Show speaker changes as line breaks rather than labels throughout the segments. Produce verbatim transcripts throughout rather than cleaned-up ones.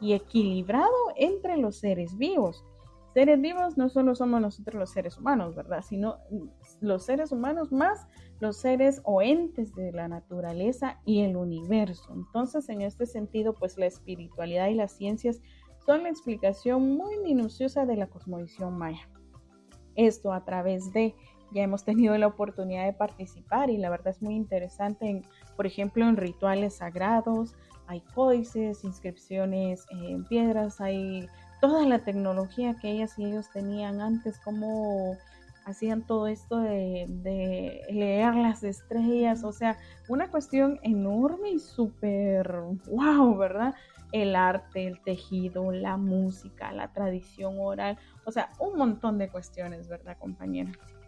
y equilibrado entre los seres vivos. Seres vivos no solo somos nosotros los seres humanos, ¿verdad? Sino los seres humanos más los seres o entes de la naturaleza y el universo. Entonces, en este sentido, pues la espiritualidad y las ciencias son la explicación muy minuciosa de la cosmovisión maya. Esto a través de, ya hemos tenido la oportunidad de participar y la verdad es muy interesante, en, por ejemplo, en rituales sagrados, hay códices, inscripciones en piedras, hay toda la tecnología que ellas y ellos tenían antes, cómo hacían todo esto de, de leer las estrellas, o sea, una cuestión enorme y súper wow, ¿verdad? El arte, el tejido, la música, la tradición oral, o sea, un montón de cuestiones, ¿verdad, compañera?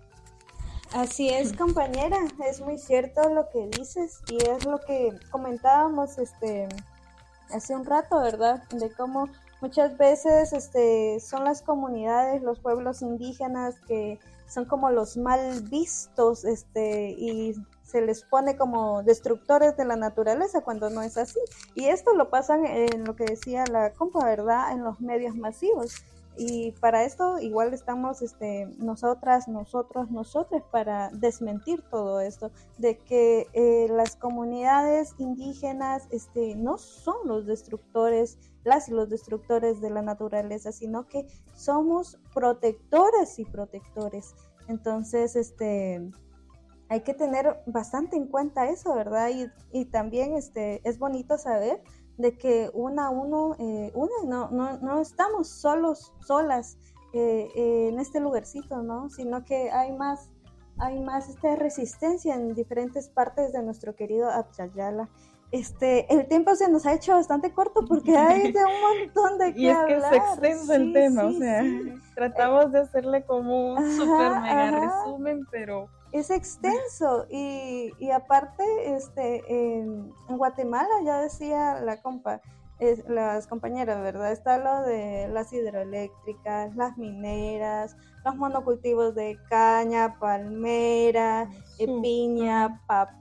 Así es, compañera, es muy cierto lo que dices y es lo que comentábamos este hace un rato, ¿verdad? De cómo muchas veces este son las comunidades, los pueblos indígenas que son como los mal vistos este y se les pone como destructores de la naturaleza cuando no es así. Y esto lo pasan en lo que decía la compa, ¿verdad? En los medios masivos. Y para esto igual estamos este, nosotras, nosotros, nosotros para desmentir todo esto, de que eh, las comunidades indígenas este, no son los destructores, las y los destructores de la naturaleza, sino que somos protectoras y protectores. Entonces, este... hay que tener bastante en cuenta eso, ¿verdad? Y, y también este, es bonito saber de que una a uno, eh, una, no, no, no estamos solos, solas eh, eh, en este lugarcito, ¿no? Sino que hay más, hay más esta resistencia en diferentes partes de nuestro querido Abya. Este, el tiempo se nos ha hecho bastante corto porque hay de un montón de qué
y es
hablar.
que es extenso sí, el tema, sí, o sea,
sí.
tratamos de hacerle como un
ajá,
super mega
ajá.
resumen, pero
es extenso y, y aparte este en, en Guatemala ya decía la compa es, las compañeras, ¿verdad? Está lo de las hidroeléctricas, las mineras, los monocultivos de caña, palmera, eh, piña,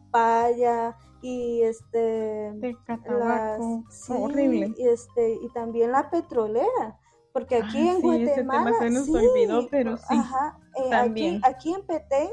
papaya y este
de catabaco,
las, sí,
horrible.
y este y también la petrolera. Porque aquí
ah,
en
sí,
Guatemala,
ese tema se nos
sí,
olvidó, pero sí,
ajá, eh,
también.
aquí, aquí en Petén,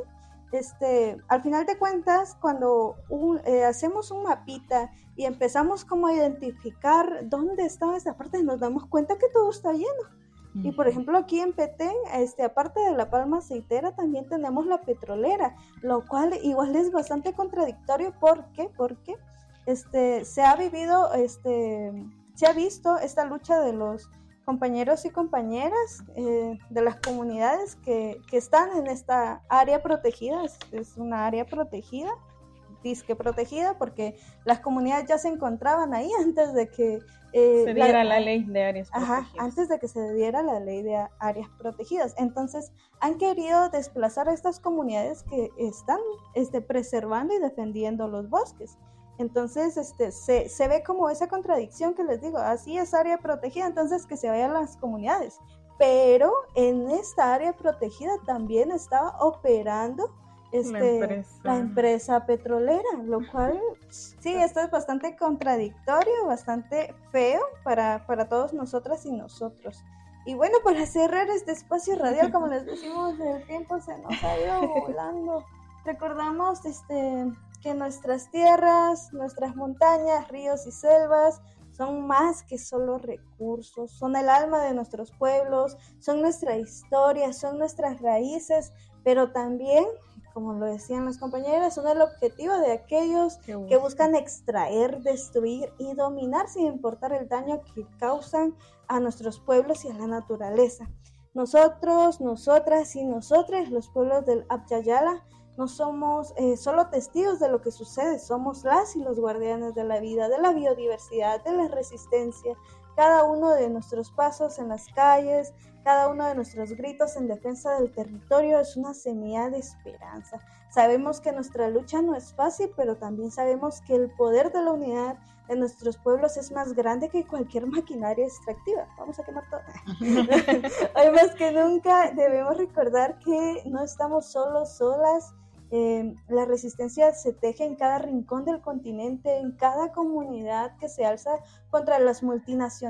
este, al final de cuentas, cuando un, eh, hacemos un mapita y empezamos como a identificar dónde está esta parte, nos damos cuenta que todo está lleno. Uh-huh. Y por ejemplo aquí en Petén, este, aparte de la palma aceitera, también tenemos la petrolera, lo cual igual es bastante contradictorio. ¿Por qué? Porque este, se ha vivido, este, se ha visto esta lucha de los compañeros y compañeras eh, de las comunidades que, que están en esta área protegida, es, es una área protegida, disque protegida, porque las comunidades ya se encontraban ahí antes de que
eh, se diera la, la ley de áreas
ajá,
protegidas.
Antes de que se diera la ley de áreas protegidas. Entonces, han querido desplazar a estas comunidades que están este, preservando y defendiendo los bosques. Entonces, este, se, se ve como esa contradicción que les digo, así es área protegida, entonces que se vayan las comunidades. Pero en esta área protegida también estaba operando este, la, empresa. la empresa petrolera, lo cual, sí, esto es bastante contradictorio, bastante feo para, para todos nosotras y nosotros. Y bueno, para cerrar este espacio radial, como les decimos, el tiempo se nos ha ido volando. Recordamos este... que nuestras tierras, nuestras montañas, ríos y selvas son más que solo recursos, son el alma de nuestros pueblos, son nuestra historia, son nuestras raíces, pero también, como lo decían las compañeras, son el objetivo de aquellos que buscan extraer, destruir y dominar sin importar el daño que causan a nuestros pueblos y a la naturaleza. Nosotros, nosotras y nosotres, los pueblos del Abya, no somos eh, solo testigos de lo que sucede, somos las y los guardianes de la vida, de la biodiversidad, de la resistencia. Cada uno de nuestros pasos en las calles, cada uno de nuestros gritos en defensa del territorio es una semilla de esperanza. Sabemos que nuestra lucha no es fácil, pero también sabemos que el poder de la unidad de nuestros pueblos es más grande que cualquier maquinaria extractiva. Vamos a quemar todo. Hoy más que nunca debemos recordar que no estamos solos, solas. Eh, la resistencia se teje en cada rincón del continente, en cada comunidad que se alza contra las multinacionales